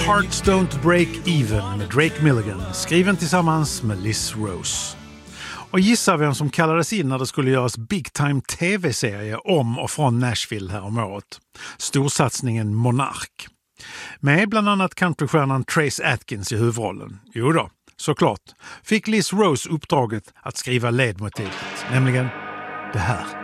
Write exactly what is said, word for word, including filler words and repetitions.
Hearts Don't Break Even med Drake Milligan, skriven tillsammans med Liz Rose. Och gissa vem som kallades in när det skulle göras Big Time tv-serie om och från Nashville här om året. Storsatsningen Monark. Med bland annat countrystjärnan Trace Atkins i huvudrollen. Jo då, såklart. Fick Liz Rose uppdraget att skriva ledmotivet, nämligen det här.